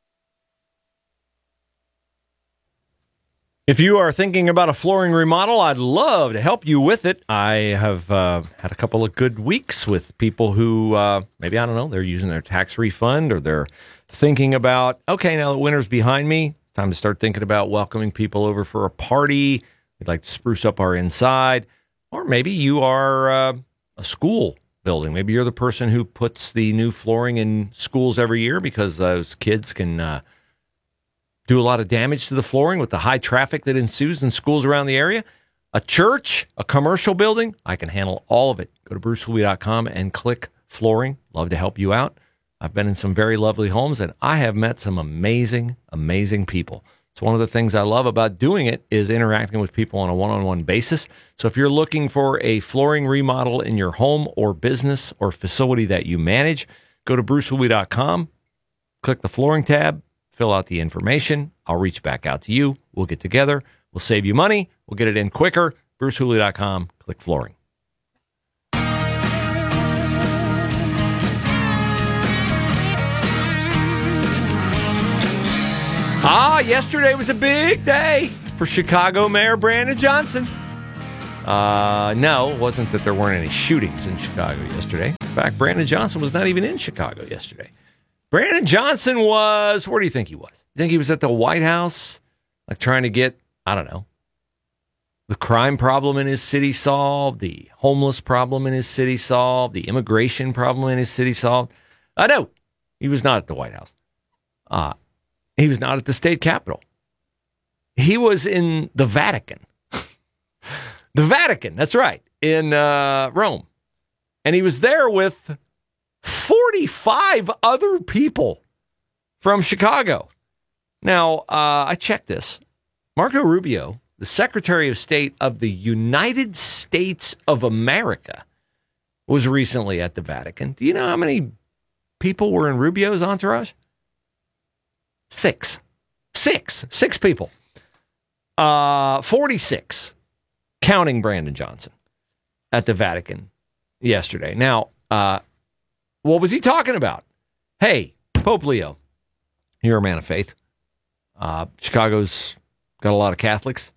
If you are thinking about a flooring remodel, I'd love to help you with it. I have uh, had a couple of good weeks with people who, uh, maybe, I don't know, they're using their tax refund or they're thinking about, okay, now that winter's behind me, time to start thinking about welcoming people over for a party. We'd like to spruce up our inside. Or maybe you are uh, a school building. Maybe you're the person who puts the new flooring in schools every year because those kids can uh, do a lot of damage to the flooring with the high traffic that ensues in schools around the area. A church, a commercial building, I can handle all of it. Go to bruce louis dot com and click flooring. Love to help you out. I've been in some very lovely homes, and I have met some amazing, amazing people. It's one of the things I love about doing it is interacting with people on a one-on-one basis. So if you're looking for a flooring remodel in your home or business or facility that you manage, go to bruce louis dot com, click the flooring tab, fill out the information. I'll reach back out to you. We'll get together. We'll save you money. We'll get it in quicker. bruce hooley dot com. Click flooring. Ah, yesterday was a big day for Chicago Mayor Brandon Johnson. Uh, no, it wasn't that there weren't any shootings in Chicago yesterday. In fact, Brandon Johnson was not even in Chicago yesterday. Brandon Johnson was, where do you think he was? You think he was at the White House, like trying to get, I don't know, the crime problem in his city solved, the homeless problem in his city solved, the immigration problem in his city solved? Uh, no, he was not at the White House. Uh, he was not at the state capitol. He was in the Vatican. The Vatican, that's right, in uh, Rome. And he was there with forty-five other people from Chicago. Now, uh, I checked this. Marco Rubio, the Secretary of State of the United States of America, was recently at the Vatican. Do you know how many people were in Rubio's entourage? Six. Six. Six people. Uh, forty-six. Counting Brandon Johnson at the Vatican yesterday. Now, uh, what was he talking about? Hey, Pope Leo, you're a man of faith. Uh, Chicago's got a lot of Catholics.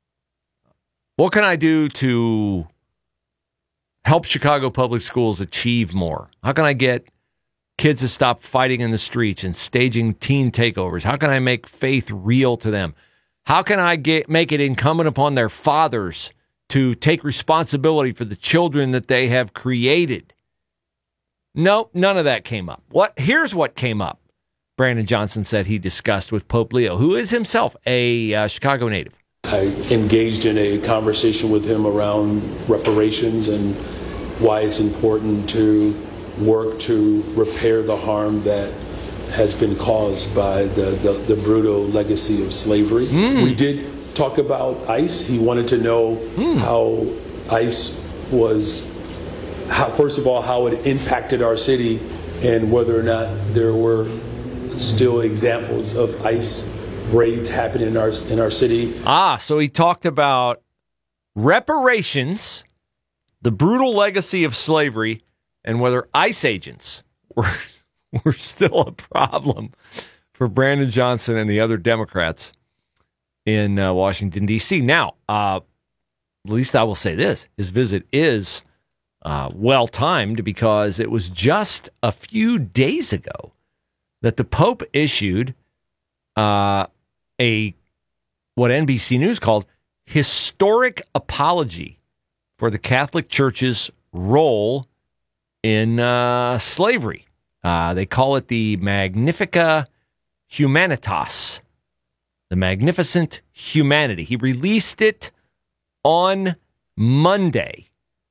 What can I do to help Chicago public schools achieve more? How can I get kids to stop fighting in the streets and staging teen takeovers? How can I make faith real to them? How can I get make it incumbent upon their fathers to take responsibility for the children that they have created? Nope, none of that came up. What? Here's what came up. Brandon Johnson said he discussed with Pope Leo, who is himself a uh, Chicago native. I engaged in a conversation with him around reparations and why it's important to work to repair the harm that has been caused by the, the, the brutal legacy of slavery. Mm. We did talk about ICE. He wanted to know mm. how ICE was, how, first of all, how it impacted our city and whether or not there were still examples of ICE raids happening in our in our city. Ah, so he talked about reparations, the brutal legacy of slavery, and whether ICE agents were were still a problem for Brandon Johnson and the other Democrats in uh, Washington, D C. Now, uh, at least I will say this. His visit is uh, well-timed because it was just a few days ago that the Pope issued uh, a what N B C News called historic apology for the Catholic Church's role in uh, slavery. Uh, they call it the Magnifica Humanitas, the Magnificent Humanity. He released it on Monday,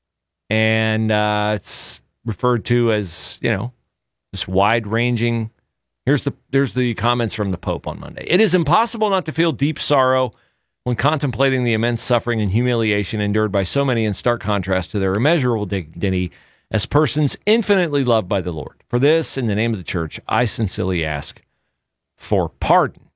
and uh, it's referred to as, you know, this wide-ranging. Here's the there's the comments from the Pope on Monday. It is impossible not to feel deep sorrow when contemplating the immense suffering and humiliation endured by so many in stark contrast to their immeasurable dignity as persons infinitely loved by the Lord. For this, in the name of the Church, I sincerely ask for pardon.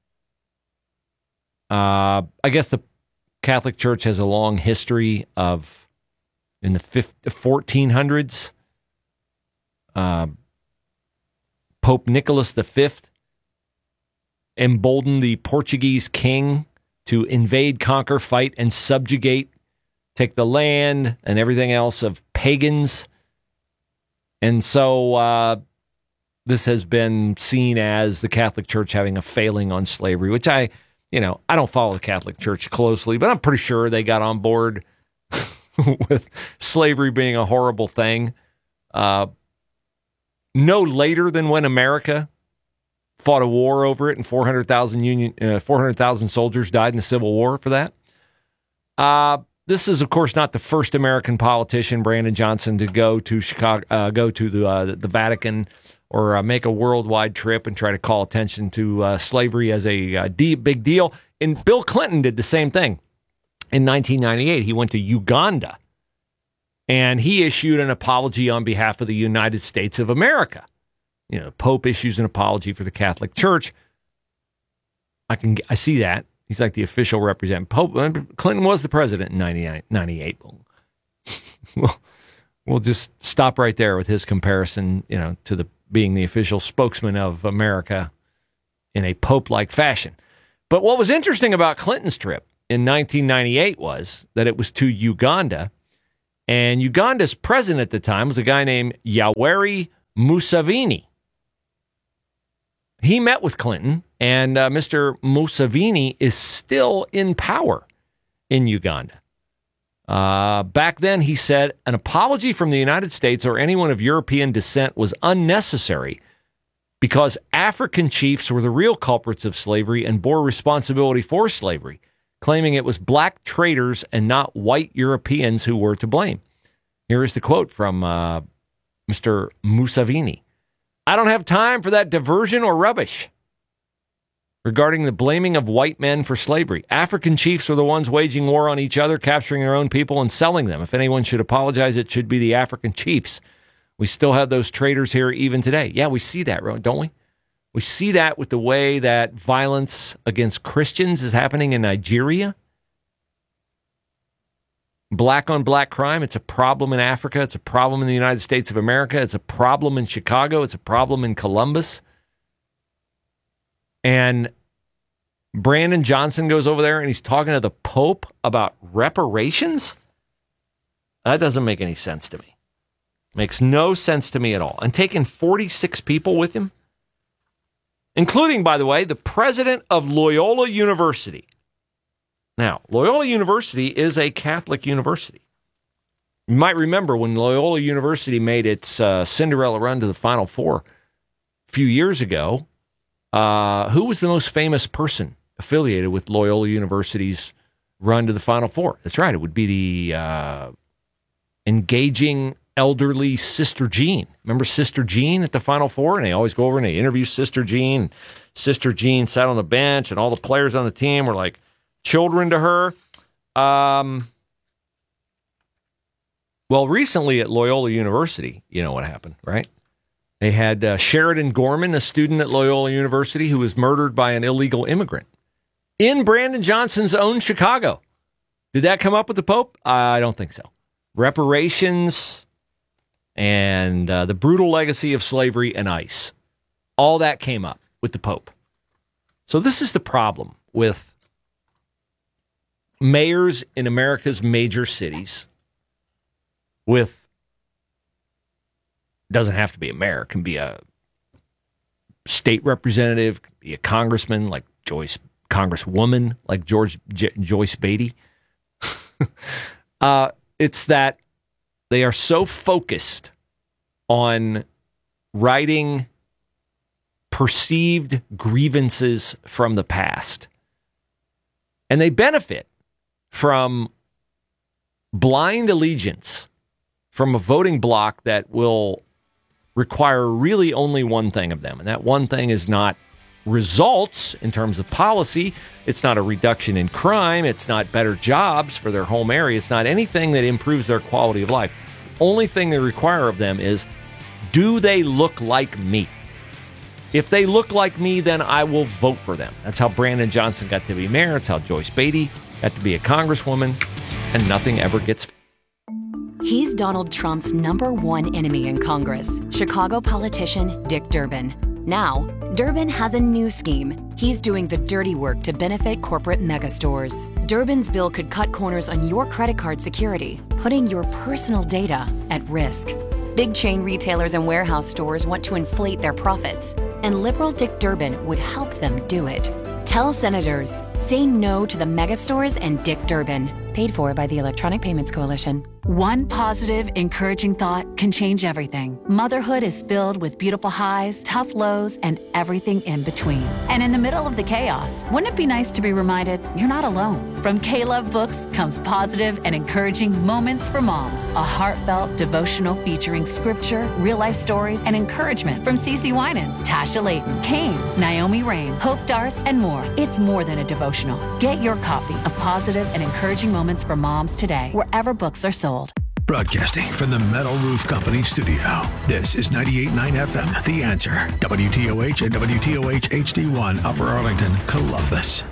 Uh, I guess the Catholic Church has a long history of, in the fourteen hundreds, uh, Pope Nicholas the Fifth emboldened the Portuguese king to invade, conquer, fight, and subjugate, take the land and everything else of pagans. And so uh, this has been seen as the Catholic Church having a failing on slavery, which I, you know, I don't follow the Catholic Church closely, but I'm pretty sure they got on board with slavery being a horrible thing. Uh, no later than when America fought a war over it and four hundred thousand Union, uh, four hundred thousand soldiers died in the Civil War for that. Uh, This is, of course, not the first American politician, Brandon Johnson, to go to Chicago, uh, go to the uh, the Vatican, or uh, make a worldwide trip and try to call attention to uh, slavery as a uh, deep, big deal. And Bill Clinton did the same thing in nineteen ninety-eight. He went to Uganda, and he issued an apology on behalf of the United States of America. You know, the Pope issues an apology for the Catholic Church. I can I see that. He's like the official representative. Pope, Clinton was the president in ninety-eight. We'll, we'll just stop right there with his comparison, you know, to the being the official spokesman of America in a pope-like fashion. But what was interesting about Clinton's trip in nineteen ninety-eight was that it was to Uganda, and Uganda's president at the time was a guy named Yoweri Museveni. He met with Clinton, and uh, Mister Museveni is still in power in Uganda. Uh, back then, he said, an apology from the United States or anyone of European descent was unnecessary because African chiefs were the real culprits of slavery and bore responsibility for slavery, claiming it was black traders and not white Europeans who were to blame. Here is the quote from uh, Mister Museveni. I don't have time for that diversion or rubbish regarding the blaming of white men for slavery. African chiefs are the ones waging war on each other, capturing their own people and selling them. If anyone should apologize, it should be the African chiefs. We still have those traders here even today. Yeah, we see that, don't we? We see that with the way that violence against Christians is happening in Nigeria. Black on black crime, it's a problem in Africa. It's a problem in the United States of America. It's a problem in Chicago. It's a problem in Columbus. And Brandon Johnson goes over there and he's talking to the Pope about reparations? That doesn't make any sense to me. Makes no sense to me at all. And taking forty-six people with him, including, by the way, the president of Loyola University. Now, Loyola University is a Catholic university. You might remember when Loyola University made its uh, Cinderella run to the Final Four a few years ago, uh, who was the most famous person affiliated with Loyola University's run to the Final Four? That's right, it would be the uh, engaging elderly Sister Jean. Remember Sister Jean at the Final Four? And they always go over and they interview Sister Jean. Sister Jean sat on the bench and all the players on the team were like children to her. Um, well, recently at Loyola University, you know what happened, right? They had uh, Sheridan Gorman, a student at Loyola University, who was murdered by an illegal immigrant in Brandon Johnson's own Chicago. Did that come up with the Pope? I don't think so. Reparations and uh, the brutal legacy of slavery and ICE. All that came up with the Pope. So this is the problem with mayors in America's major cities with, doesn't have to be a mayor, it can be a state representative, can be a congressman like Joyce, congresswoman like George J- Joyce Beatty. uh, it's that they are so focused on righting perceived grievances from the past. And they benefit from blind allegiance from a voting bloc that will require really only one thing of them. And that one thing is not results in terms of policy. It's not a reduction in crime. It's not better jobs for their home area. It's not anything that improves their quality of life. Only thing they require of them is, do they look like me? If they look like me, then I will vote for them. That's how Brandon Johnson got to be mayor. That's how Joyce Beatty got to be a congresswoman, and nothing ever gets. He's Donald Trump's number one enemy in Congress, Chicago politician Dick Durbin. Now, Durbin has a new scheme. He's doing the dirty work to benefit corporate megastores. Durbin's bill could cut corners on your credit card security, putting your personal data at risk. Big chain retailers and warehouse stores want to inflate their profits, and liberal Dick Durbin would help them do it. Tell senators, say no to the megastores and Dick Durbin. Paid for by the Electronic Payments Coalition. One positive, encouraging thought can change everything. Motherhood is filled with beautiful highs, tough lows, and everything in between. And in the middle of the chaos, wouldn't it be nice to be reminded you're not alone? From K-Love Books comes positive and encouraging Moments for Moms, a heartfelt devotional featuring scripture, real-life stories, and encouragement from CeCe Winans, Tasha Layton, Kane, Naomi Rain, Hope Darst, and more. It's more than a devotional. Get your copy of Positive and Encouraging Moments for Moms today, wherever books are sold. Broadcasting from the Metal Roof Company studio, this is ninety-eight point nine F M, The Answer, W T O H and W T O H H D one, Upper Arlington, Columbus.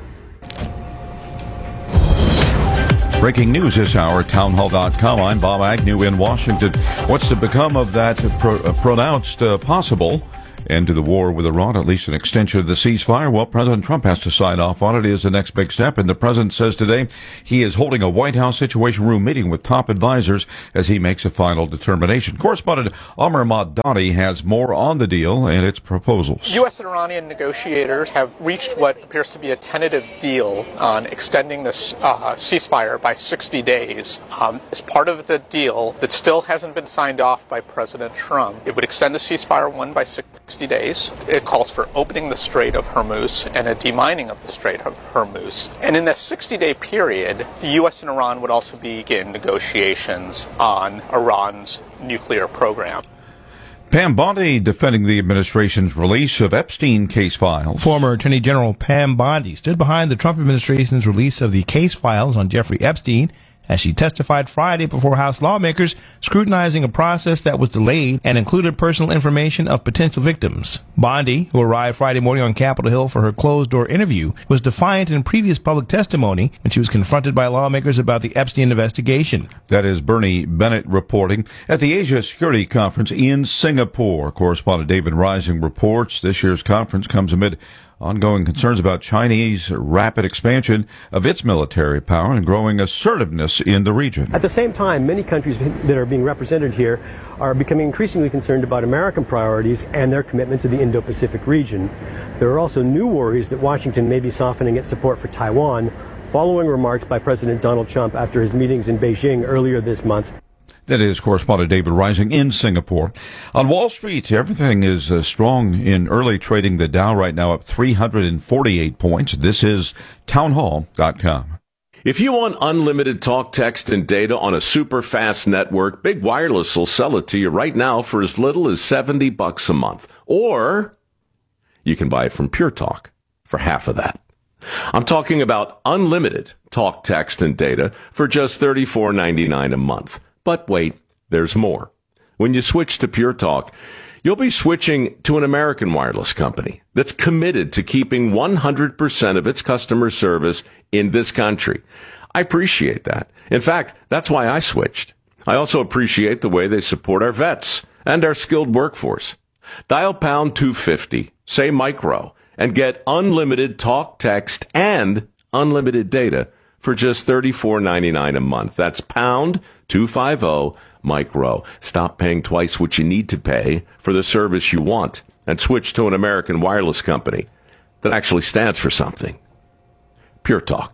Breaking news this hour, townhall dot com. I'm Bob Agnew in Washington. What's to become of that pro- uh, pronounced uh, possible end to the war with Iran, at least an extension of the ceasefire? Well, President Trump has to sign off on it. It is the next big step, and the president says today he is holding a White House Situation Room meeting with top advisors as he makes a final determination. Correspondent Amr Madani has more on the deal and its proposals. U S and Iranian negotiators have reached what appears to be a tentative deal on extending this uh, ceasefire by sixty days. Um, as part of the deal that still hasn't been signed off by President Trump, it would extend the ceasefire one by sixty days. It calls for opening the Strait of Hormuz and a demining of the Strait of Hormuz. And in that sixty-day period, the U S and Iran would also begin negotiations on Iran's nuclear program. Pam Bondi defending the administration's release of Epstein case files. Former Attorney General Pam Bondi stood behind the Trump administration's release of the case files on Jeffrey Epstein as she testified Friday before House lawmakers scrutinizing a process that was delayed and included personal information of potential victims. Bondi, who arrived Friday morning on Capitol Hill for her closed-door interview, was defiant in previous public testimony when she was confronted by lawmakers about the Epstein investigation. That is Bernie Bennett reporting. At the Asia Security Conference in Singapore, correspondent David Rising reports this year's conference comes amid ongoing concerns about Chinese rapid expansion of its military power and growing assertiveness in the region. At the same time, many countries that are being represented here are becoming increasingly concerned about American priorities and their commitment to the Indo-Pacific region. There are also new worries that Washington may be softening its support for Taiwan, following remarks by President Donald Trump after his meetings in Beijing earlier this month. That is correspondent David Rising in Singapore. On Wall Street, everything is uh, strong in early trading. The Dow right now up three hundred forty-eight points. This is townhall dot com. If you want unlimited talk, text, and data on a super fast network, Big Wireless will sell it to you right now for as little as seventy bucks a month. Or you can buy it from Pure Talk for half of that. I'm talking about unlimited talk, text, and data for just thirty-four ninety-nine a month. But wait, there's more. When you switch to Pure Talk, you'll be switching to an American wireless company that's committed to keeping one hundred percent of its customer service in this country. I appreciate that. In fact, that's why I switched. I also appreciate the way they support our vets and our skilled workforce. Dial pound two fifty, say micro, and get unlimited talk, text, and unlimited data for just thirty-four ninety-nine a month. That's pound two fifty micro. Stop paying twice what you need to pay for the service you want and switch to an American wireless company that actually stands for something. Pure Talk.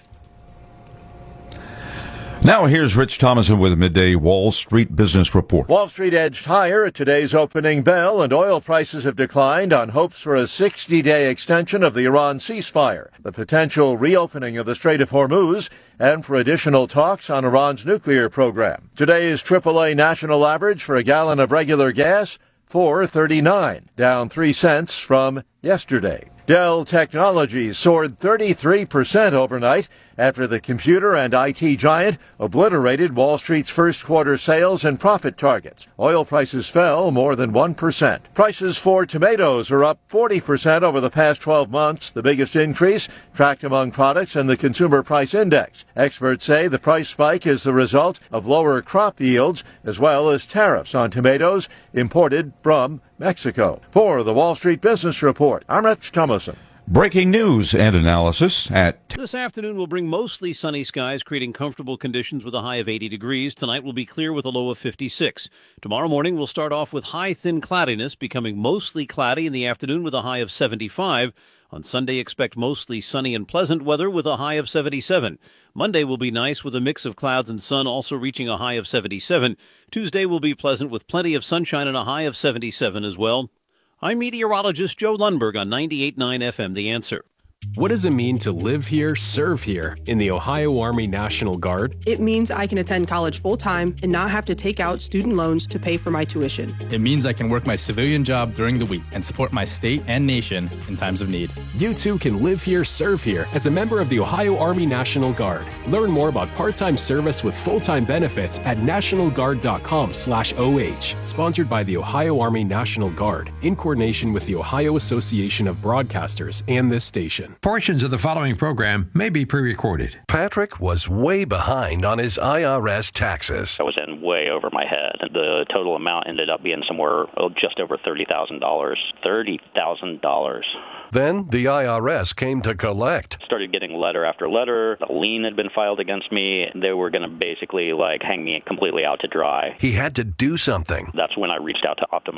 Now here's Rich Thomason with a midday Wall Street Business Report. Wall Street edged higher at today's opening bell, and oil prices have declined on hopes for a sixty-day extension of the Iran ceasefire, the potential reopening of the Strait of Hormuz, and for additional talks on Iran's nuclear program. Today's triple A national average for a gallon of regular gas, four thirty-nine, down three cents from yesterday. Dell Technologies soared thirty-three percent overnight after the computer and I T giant obliterated Wall Street's first quarter sales and profit targets. Oil prices fell more than one percent. Prices for tomatoes are up forty percent over the past twelve months, the biggest increase tracked among products in the Consumer Price Index. Experts say the price spike is the result of lower crop yields as well as tariffs on tomatoes imported from Mexico. For the Wall Street Business Report, I'm Rich Thomason. Breaking news and analysis at... This afternoon will bring mostly sunny skies, creating comfortable conditions with a high of eighty degrees. Tonight will be clear with a low of fifty-six. Tomorrow morning will start off with high, thin cloudiness, becoming mostly cloudy in the afternoon with a high of seventy-five. On Sunday, expect mostly sunny and pleasant weather with a high of seventy-seven. Monday will be nice with a mix of clouds and sun, also reaching a high of seventy-seven. Tuesday will be pleasant with plenty of sunshine and a high of seventy-seven as well. I'm meteorologist Joe Lundberg on ninety-eight point nine F M, The Answer. What does it mean to live here, serve here in the Ohio Army National Guard? It means I can attend college full-time and not have to take out student loans to pay for my tuition. It means I can work my civilian job during the week and support my state and nation in times of need. You too can live here, serve here as a member of the Ohio Army National Guard. Learn more about part-time service with full-time benefits at national guard dot com slash O H. Sponsored by the Ohio Army National Guard in coordination with the Ohio Association of Broadcasters and this station. Portions of the following program may be pre-recorded. Patrick was way behind on his I R S taxes. I was in way over my head. The total amount ended up being somewhere oh, just over thirty thousand dollars. thirty thousand dollars. Then the I R S came to collect. Started getting letter after letter. A lien had been filed against me. They were going to basically like hang me completely out to dry. He had to do something. That's when I reached out to Optima